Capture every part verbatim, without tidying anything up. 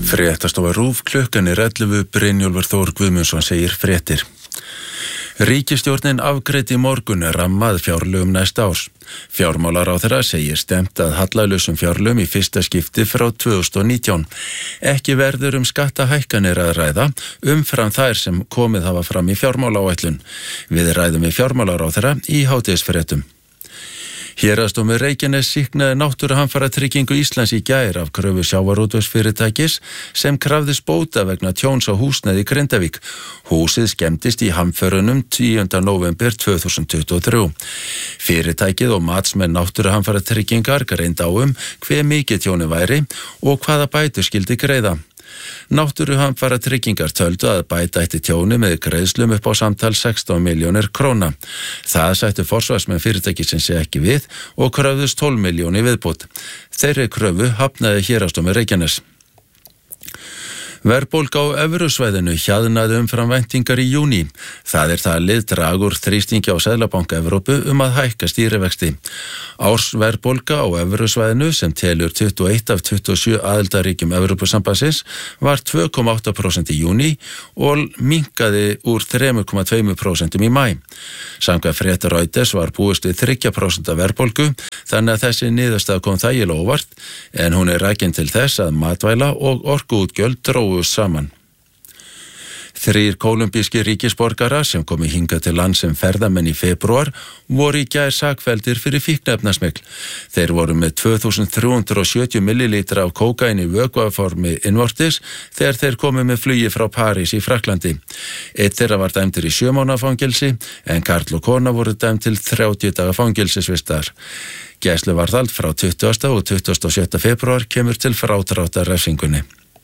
Fréttastofa RÚV, klukkan er ellefu, Brynjólfur Þór Guðmundsson segir fréttir. Ríkisstjórnin afgreiddi í morgun rammað fjárlögum næsta árs. Fjármálaráðherra segir stemt að hallalausum fjárlögum í fyrsta skipti frá tvö þúsund og nítján. Ekki verður um skattahækkanir að ræða umfram þær sem komið hafa fram í fjármálaáætlun. Við ræðum við fjármálaráðherra í hádegisfréttum. Héraðsdómur Reykjanes sýknaði náttúruhamfaratryggingu Íslands í gær af kröfu sjávarútvegsfyrirtækis sem krafðist bóta vegna tjóns á húsnæði í Grindavík. Húsið skemmdist í hamförunum tíunda nóvember tvö þúsund tuttugu og þrjú. Fyrirtækið og matsmenn náttúruhamfaratryggingar greindu á um hve mikið tjónið væri og hvaða bætur skyldi greiða. Náttúruhamfaratryggingar töldu að bæta ætti tjóni með greiðslum upp á samtal sextán milljónir króna. Það sættu forsvarsmenn fyrirtækisins ekki við og kröfðust tólf milljónir viðbót. Þeirri kröfu hafnaði Héraðsdómur Reykjanes. Verðbólga á evrusvæðinu hjaðnaði umfram væntingar í júní. Það er talið dragur þrýstingi á Seðlabanka Evrópu um að hækka stýrivexti. Ársverðbólga á evrusvæðinu sem telur tuttugu og eitt af tuttugu og sjö aðildarríkjum Evrópusambandsins var tvö komma átta prósent í júní og minnkaði úr þrjú komma tvö prósent í maí. Samkvæmt fréttum Reuters var búist við þrjú prósent verðbólgu, þannig að þessi niðurstaða kom þægilega óvart, en hún er rakin til þess að matvæla og orkuútgjöld drógust saman. Þrír kólumbískir ríkisborgarar sem komu hingað til land sem ferðamenn í febrúar voru í gær sakfelldir fyrir fíkniefnasmygl. Þeir voru með tvö þúsund þrjú hundruð og sjötíu millilítra af kókaín í vökvaformi innvortis þegar þeir komu með flugi frá París í Frakklandi. Eitt þeirra var dæmdur í sjö mánaða fangelsi en karl og kona voru dæmd til þrjátíu daga fangelsisvistar. Gæsluvarðhald frá tuttugasta og tuttugasta og sjötta febrúar kemur til frádráttar refsingunni.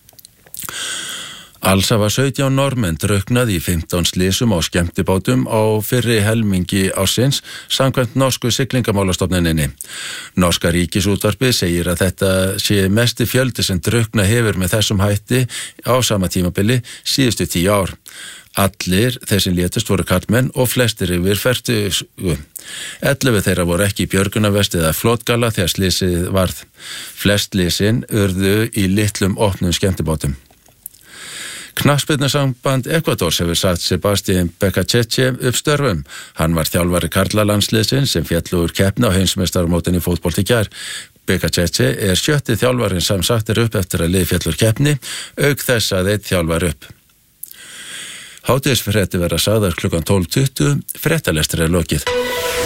Alls hafa sautján Norðmenn drukknað í fimmtán slysum á skemmtibátum á fyrri helmingi ársins samkvæmt norsku siglingamálastofnuninni. Norska ríkisútvarpið segir að þetta sé mesti fjöldi sem drukknað hefur með þessum hætti á sama tímabili síðustu tíu ár. Allir þeir sem létust voru karlmenn og flestir yfir fertugu. ellefu þeirra voru ekki í björgunarvesti eða flotgalla þegar slysið varð. Flest slysin urðu í litlum opnum skemmtibátum. Knattspyrnusamband Ekvadors hefur sagt Sebastián Becachece upp störfum. Hann var þjálfari karlalandsliðsins sem féllu úr keppni á heimsmeistaramótinu í fótbolta í gær. Becachece er sjötti þjálfarinn sem sagt er upp eftir að lið féll úr keppni, auk þess að einn þjálfar upp. Hádegisfréttir verða sagðar klukkan tólf tuttugu, fréttalestur er lokið.